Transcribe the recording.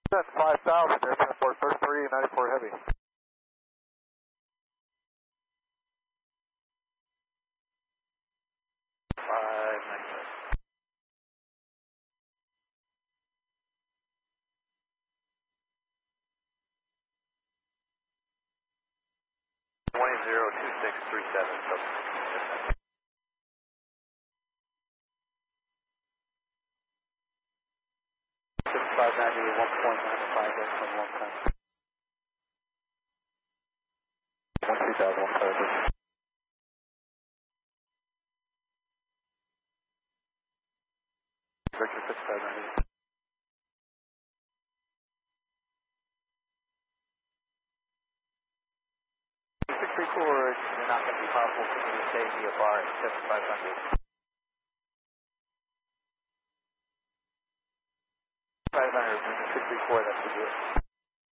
That's 5,000, airplane for first 3, 94 heavy. Five ninety 1.95 from 1 time. 13000 Victor 6590. 634, you're not going to be possible for me to stay VFR at 7500. 500, 634, that's the deal.